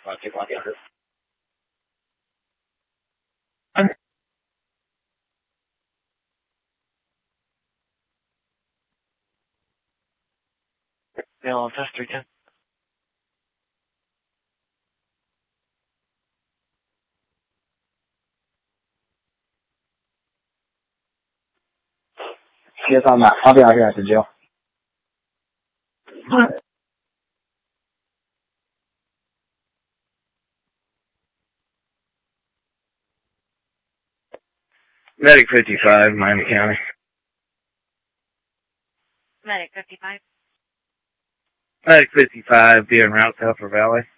Take 100. Bill, test 310. Yes, on that. I'll be out here at the jail. Medic 55, Miami County. Medic 55. Medic 55, be en route to Upper Valley.